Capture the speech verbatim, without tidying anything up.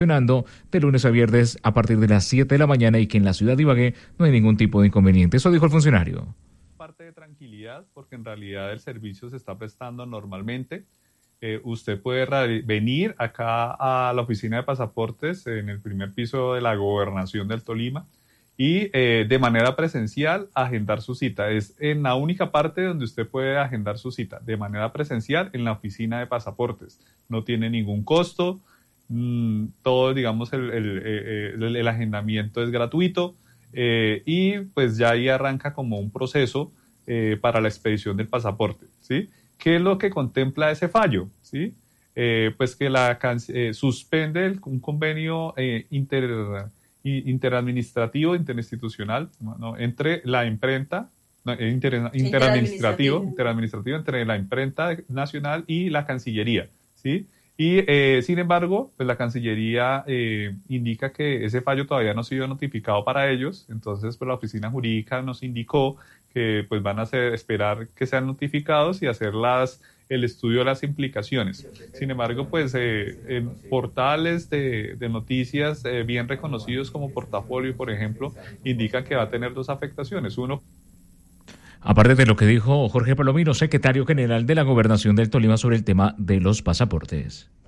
funcionando de lunes a viernes a partir de las siete de la mañana y que en la ciudad de Ibagué no hay ningún tipo de inconveniente. Eso dijo el funcionario. Parte de tranquilidad porque en realidad el servicio se está prestando normalmente. Eh, usted puede venir acá a la oficina de pasaportes en el primer piso de la Gobernación del Tolima y eh, de manera presencial agendar su cita. Es en la única parte donde usted puede agendar su cita, de manera presencial en la oficina de pasaportes. No tiene ningún costo, mmm, todo, digamos, el, el, el, el agendamiento es gratuito eh, y pues ya ahí arranca como un proceso eh, para la expedición del pasaporte, ¿sí? ¿Qué es lo que contempla ese fallo? ¿Sí? Eh, pues que la eh, suspende el, un convenio eh, inter, interadministrativo, interinstitucional, ¿no? entre la imprenta, no, inter, interadministrativo, interadministrativo entre la imprenta nacional y la Cancillería, ¿sí? Y eh, sin embargo, pues la Cancillería eh, indica que ese fallo todavía no ha sido notificado para ellos, entonces pues la oficina jurídica nos indicó que pues van a hacer, esperar que sean notificados y hacer las, el estudio de las implicaciones. Sin embargo, pues eh, en portales de, de noticias eh, bien reconocidos como Portafolio, por ejemplo, indican que va a tener dos afectaciones. Uno, aparte de lo que dijo Jorge Palomino, secretario general de la Gobernación del Tolima sobre el tema de los pasaportes.